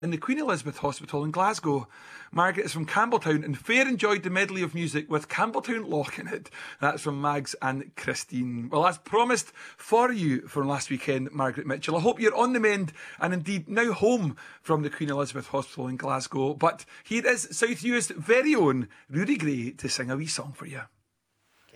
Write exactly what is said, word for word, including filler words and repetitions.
in the Queen Elizabeth Hospital in Glasgow. Margaret is from Campbelltown and fair enjoyed the medley of music with Campbelltown Loch in it. That's from Mags and Christine. Well, as promised for you from last weekend, Margaret Mitchell, I hope you're on the mend and indeed now home from the Queen Elizabeth Hospital in Glasgow. But here is South U's very own Rudy Gray to sing a wee song for you.